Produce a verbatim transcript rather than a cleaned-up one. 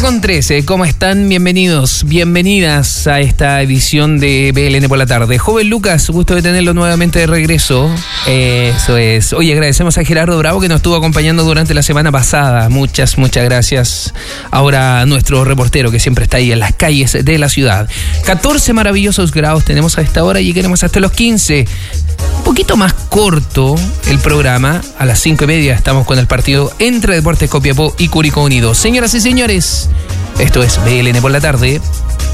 con trece, ¿cómo están? Bienvenidos, bienvenidas a esta edición de B L N por la tarde. Joven Lucas, gusto de tenerlo nuevamente de regreso. Eso es. Oye, agradecemos a Gerardo Bravo que nos estuvo acompañando durante la semana pasada. Muchas, muchas gracias. Ahora nuestro reportero que siempre está ahí en las calles de la ciudad. catorce maravillosos grados tenemos a esta hora y llegaremos hasta los quince. Un poquito más corto el programa. A las cinco y media estamos con el partido entre Deportes Copiapó y Curicó Unido. Señoras y señores, esto es B L N por la tarde.